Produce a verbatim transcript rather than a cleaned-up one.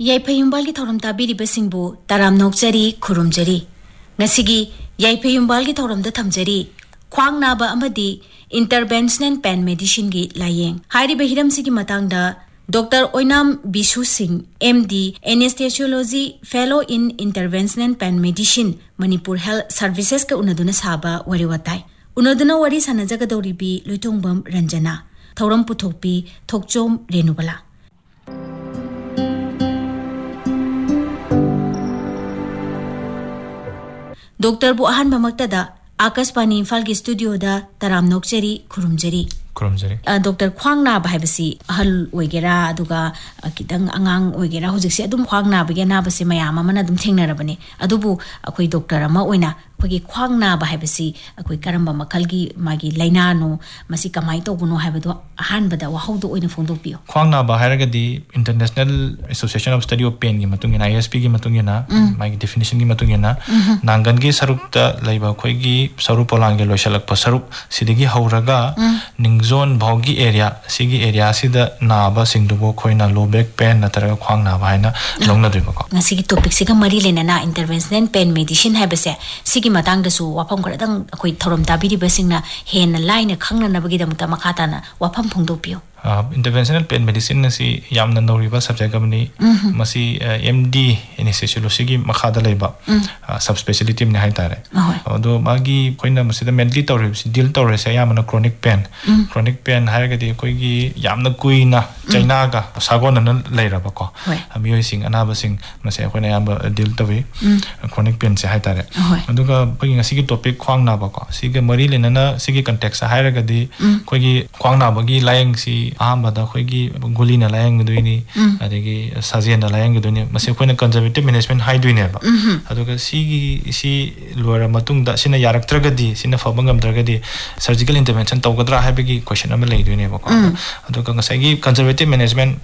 Yaipayumbalgi thoram tabiriba singbu taram nokjari khurumjari ngasigi yaipayumbalgi thoram da thamjari khwang naba amadi interventional pain medicine gi layeng hairi behiram sigi matangda Doctor Oinam Bishu Singh M D Anesthesiology Fellow in Interventional Pain Medicine Manipur Health Services ka unaduna saba wari watai unaduna wari sanajaga doribi luitongbam Ranjana thoram puthokpi thokchom renubala Doctor Bu Ahan Bamaktada Akaspani Imphal gi studio da taram nokjari khurumjari khurumjari Doctor Khwang na bhaibasi ahal oigera aduga kitang angang oigera hujiksi adum khwang na bage na basi mayam amana adum thengnarabani adubu akoi doctor ama oina akogi khwang na bhaibasi akoi karamba makalgi magi laina no masi kamai tobuno haibado ahan bada wahaudo oina phondokpio khwang na ba hairagadi International Association of Study of Pain gi matungina I S P gi matungina magi definition gi matungina nangan gi sarukta laiba khoigi saru polang gi loisalak pa saruk sidigi hauraga ningzon bhogi area sigi area sida naba singdubo khoina low back pain natara khwang na ba haina longna duibako ngasigi topic siga mari lenana interventional pain medicine haibase sigi matang dasu wapam kradang akoi thorom tabiri basingna hen line khangna nabagi damta makata na wapam phongdopio Uh, interventional pain medicine nasi yamna noriba subject amni masi uh, M D anesthesiology gi makhada leiba uh, subspecialty mne hai tare ado magi koina masida mentally tawre deal tawre se yamna chronic pain chronic pain hairagadi koi gi yamna kuina chaina ga sagon na leiraba ko amiyoi sing anaba sing mase koina yamba deal tawi chronic pain se hai tare aduga bagi ngasi gi topic khwang na ba ko siga mari lenana sigi context hairagadi koi gi khwang na bagi layeng si ahambada khoigi gulina layang duini adegi sajian layang duini mase khoina conservative management hai duine ba aduga sigi si lora matung da sina yaraktragadi sina fabangam dragadi surgical intervention tawgadra haibegi question ama lei duine ba ko aduga ngasai gi conservative management